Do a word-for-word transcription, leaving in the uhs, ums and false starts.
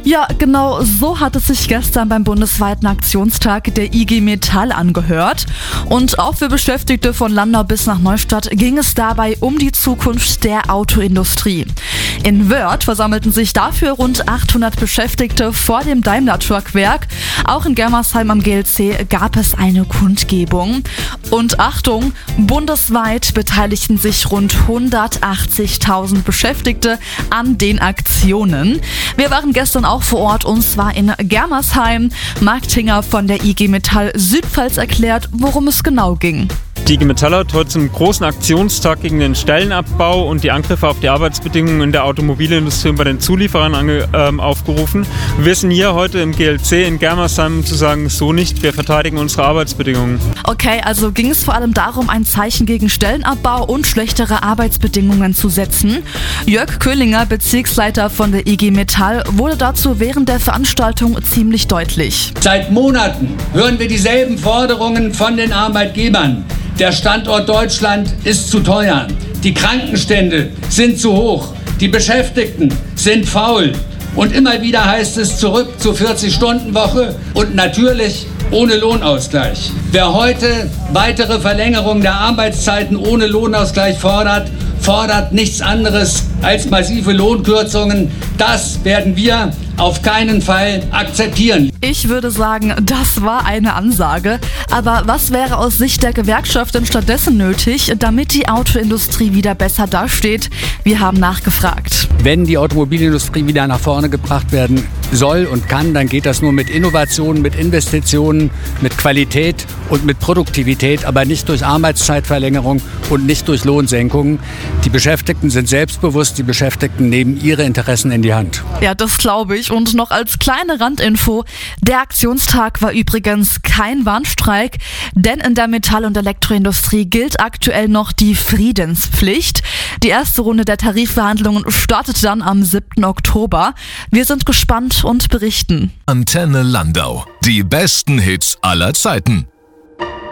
Ja, genau so hat es sich gestern beim bundesweiten Aktionstag der I G Metall angehört. Und auch für Beschäftigte von Landau bis nach Neustadt ging es dabei um die Zukunft der Autoindustrie. In Wörth versammelten sich dafür rund achthundert Beschäftigte vor dem Daimler-Truck-Werk. Auch in Germersheim am G L C gab es eine Kundgebung. Und Achtung, bundesweit beteiligten sich rund hundertachtzigtausend Beschäftigte an den Aktionen. Wir waren gestern auch vor Ort, und zwar in Germersheim. Marc Tinger von der I G Metall Südpfalz erklärt, worum es genau ging. Die I G Metall hat heute zum großen Aktionstag gegen den Stellenabbau und die Angriffe auf die Arbeitsbedingungen in der Automobilindustrie und bei den Zulieferern ange, ähm, aufgerufen. Wir sind hier heute im G L C in Germersheim, um zu sagen, so nicht, wir verteidigen unsere Arbeitsbedingungen. Okay, also ging es vor allem darum, ein Zeichen gegen Stellenabbau und schlechtere Arbeitsbedingungen zu setzen. Jörg Köhlinger, Bezirksleiter von der I G Metall, wurde dazu während der Veranstaltung ziemlich deutlich. Seit Monaten hören wir dieselben Forderungen von den Arbeitgebern. Der Standort Deutschland ist zu teuer. Die Krankenstände sind zu hoch. Die Beschäftigten sind faul. Und immer wieder heißt es zurück zur vierzig-Stunden-Woche und natürlich ohne Lohnausgleich. Wer heute weitere Verlängerung der Arbeitszeiten ohne Lohnausgleich fordert, fordert nichts anderes als massive Lohnkürzungen. Das werden wir auf keinen Fall akzeptieren. Ich würde sagen, das war eine Ansage. Aber was wäre aus Sicht der Gewerkschaft denn stattdessen nötig, damit die Autoindustrie wieder besser dasteht? Wir haben nachgefragt. Wenn die Automobilindustrie wieder nach vorne gebracht werden soll und kann, dann geht das nur mit Innovationen, mit Investitionen, mit Qualität und mit Produktivität, aber nicht durch Arbeitszeitverlängerung und nicht durch Lohnsenkungen. Die Beschäftigten sind selbstbewusst, die Beschäftigten nehmen ihre Interessen in die Hand. Ja, das glaube ich. Und noch als kleine Randinfo, der Aktionstag war übrigens kein Warnstreik, denn in der Metall- und Elektroindustrie gilt aktuell noch die Friedenspflicht. Die erste Runde der Tarifverhandlungen startet dann am siebten Oktober. Wir sind gespannt und berichten. Antenne Landau. Die besten Hits aller Zeiten.